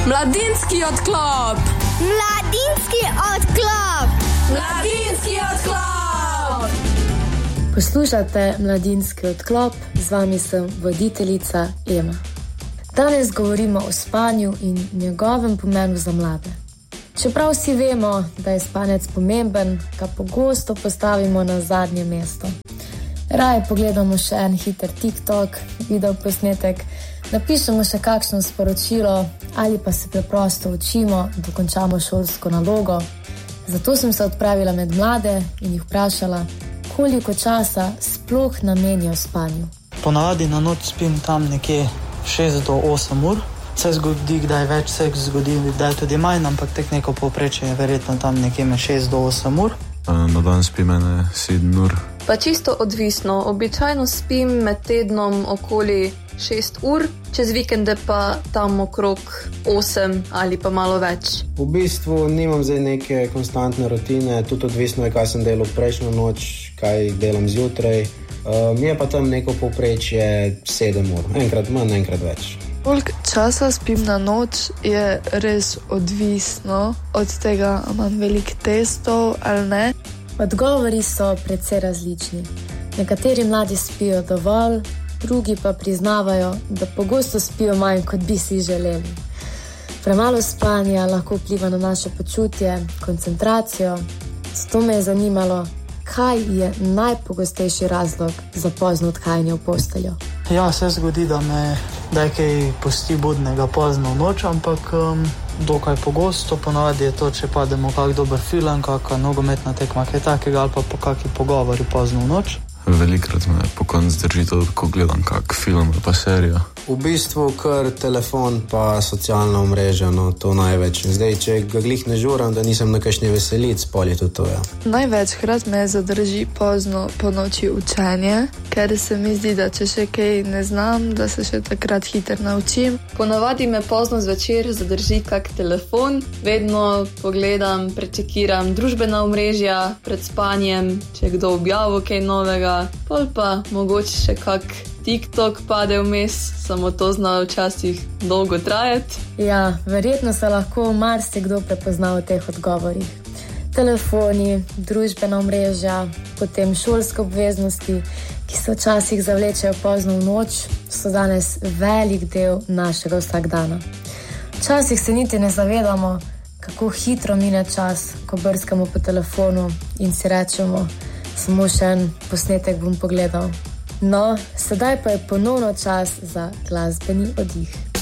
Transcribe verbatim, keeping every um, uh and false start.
Mladinski odklop. Mladinski odklop. Mladinski odklop. Poslušate Mladinski odklop, z vami sem voditeljica Ema. Danes govorimo o spanju in njegovem pomenu za mlade. Čeprav vsi vemo, da je spanec pomemben, ga pogosto postavimo na zadnje mesto. Raje pogledamo še en hiter TikTok, video posnetek, napišemo še kakšno sporočilo ali pa se preprosto učimo, dokončamo šolsko nalogo. Zato sem se odpravila med mlade in jih vprašala, koliko časa sploh namenijo spanju. Ponavadi na noč spim tam nekje šest do osem ur. Se zgodi, kdaj več, se zgodi, kdaj tudi manj, ampak tek neko povprečje je verjetno tam nekje med šest do osem ur. Na dan spim ene sedem ur. Pa čisto odvisno. Običajno spim med tednom okoli šest ur, čez vikende pa tam okrog osem ali pa malo več. V bistvu nimam zdaj neke konstantne rutine, tudi odvisno je, kaj sem delal prejšnjo noč, kaj delam zjutraj. Uh, mi je pa tam neko povprečje sedem ur, enkrat manj, enkrat več. Koliko časa spim na noč je res odvisno od tega, imam veliko testov ali ne. Odgovori so precej različni. Nekateri mladi spijo dovolj, drugi pa priznavajo, da pogosto spijo manj, kot bi si želeli. Premalo spanja lahko vpliva na naše počutje, koncentracijo. Zato me je zanimalo, kaj je najpogostejši razlog za pozno odhajanje v posteljo. Ja, se zgodi, da me da je kaj pusti budnega pozno v noč, ampak um, dokaj pogosto, ponavadi je to, če pademo kak dober film, kakšna nogometna tekma, kaj takega, ali pa po kakšni pogovori pozno v noč. Velikrat me po koncu drži to, ko gledam kak film ali pa serijo. V bistvu kar telefon pa socialna omrežja, no to največ. Zdaj, če ga glih ne žuram, da nisem na kakšni veselic, pol je tudi to, ja. Največkrat me zadrži pozno po noči učenje, ker se mi zdi, da če še kaj ne znam, da se še takrat hiter naučim. Ponavadi me pozno zvečer zadrži kak telefon, vedno pogledam, prečekiram družbena omrežja pred spanjem, če je kdo objavil kaj novega, pol pa mogoče še kak TikTok pade vmes, samo to zna včasih dolgo trajati. Ja, verjetno se lahko marsikdo prepozna v teh odgovorih. Telefoni, družbena omrežja, potem šolske obveznosti, ki se včasih zavlečejo pozno v noč, so danes velik del našega vsakdana. Včasih se niti ne zavedamo, kako hitro mine čas, ko brskamo po telefonu in si rečemo, samo še en posnetek bom pogledal. No, sedaj pa je ponovno čas za glasbeni oddih.